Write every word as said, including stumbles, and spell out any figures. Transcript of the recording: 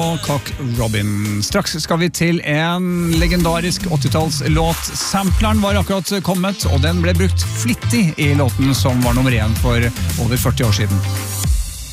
og Cock Robin. Straks skal vi til en legendarisk åttitallslåt. Sampleren var akkurat kommet, og den ble brukt flittig i låten som var nummer én for over førti år siden.